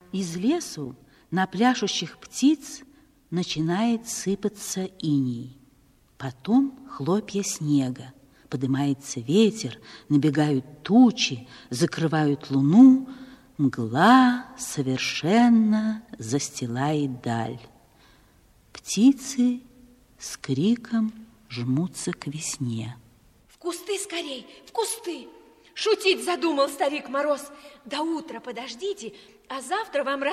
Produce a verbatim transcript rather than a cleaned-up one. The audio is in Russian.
Из лесу на пляшущих птиц начинает сыпаться иней. Потом хлопья снега. Поднимается ветер, набегают тучи, закрывают луну. Мгла совершенно застилает даль. Птицы с криком жмутся к весне. В кусты скорей, в кусты! Шутить задумал старик Мороз. До утра подождите, а завтра вам